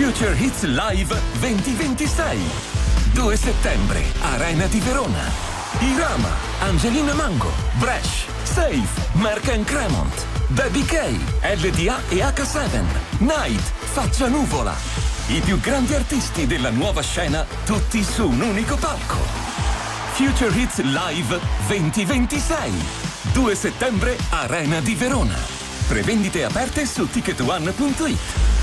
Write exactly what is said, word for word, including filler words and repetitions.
Future Hits Live duemilaventisei. due settembre, Arena di Verona. Irama, Angelina Mango, Bresh, Safe, Mark and Cremont, Baby K, L D A e H sette, Night, Faccia Nuvola. I più grandi artisti della nuova scena, tutti su un unico palco. Future Hits Live duemilaventisei. due settembre, Arena di Verona. Prevendite aperte su ticket one punto it.